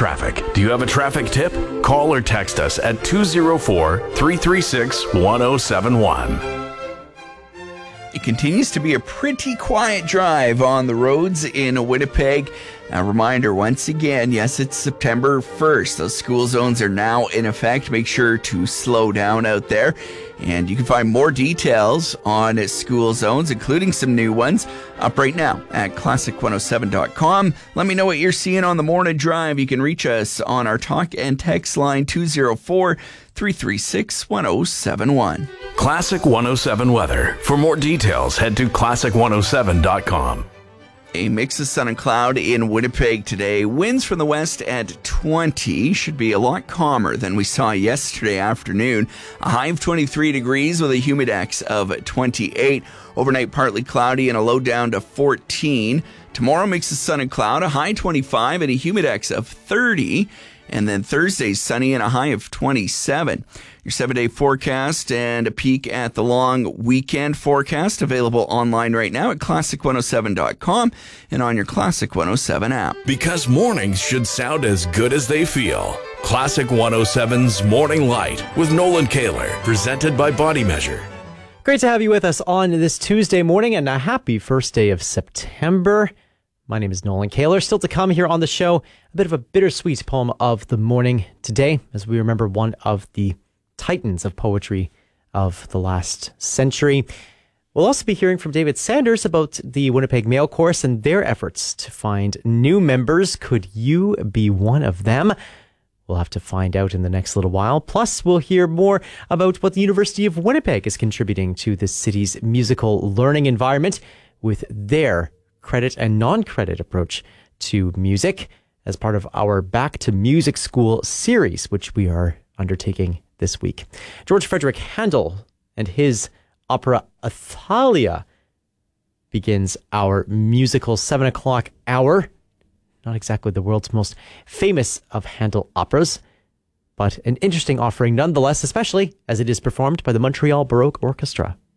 traffic. Do you have a traffic tip? Call or text us at 204-336-1071. It continues to be a pretty quiet drive on the roads in Winnipeg. A reminder once again, yes, it's September 1st. Those school zones are now in effect. Make sure to slow down out there. And you can find more details on school zones, including some new ones, up right now at classic107.com. Let me know what you're seeing on the morning drive. You can reach us on our talk and text line 204-336-1071. Classic 107 weather. For more details, head to classic107.com. A mix of sun and cloud in Winnipeg today. Winds from the west at 20. Should be a lot calmer than we saw yesterday afternoon. A high of 23 degrees with a humidex of 28. Overnight partly cloudy and a low down to 14. Tomorrow mix of sun and cloud. A high 25 and a humidex of 30. And then Thursday, sunny and a high of 27. Your 7-day forecast and a peek at the long weekend forecast available online right now at classic107.com and on your Classic 107 app. Because mornings should sound as good as they feel. Classic 107's Morning Light with Nolan Kaler, presented by Body Measure. Great to have you with us on this Tuesday morning, and a happy first day of September. My name is Nolan Kaler. Still to come here on the show, a bit of a bittersweet poem of the morning today, as we remember one of the titans of poetry of the last century. We'll also be hearing from David Sanders about the Winnipeg Mail Chorus and their efforts to find new members. Could you be one of them? We'll have to find out in the next little while. Plus, we'll hear more about what the University of Winnipeg is contributing to the city's musical learning environment with their credit and non-credit approach to music as part of our Back to Music School series, which we are undertaking this week. George Frederick Handel and his opera Athalia begins our musical 7 o'clock hour. Not exactly the world's most famous of Handel operas, but an interesting offering nonetheless, especially as it is performed by the Montreal Baroque Orchestra.